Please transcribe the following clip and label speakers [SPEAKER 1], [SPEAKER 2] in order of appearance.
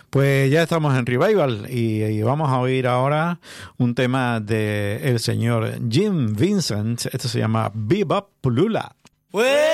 [SPEAKER 1] Pues ya estamos en Revival y vamos a oír ahora un tema de el señor Jim Vincent. Esto se llama Bebop Lula.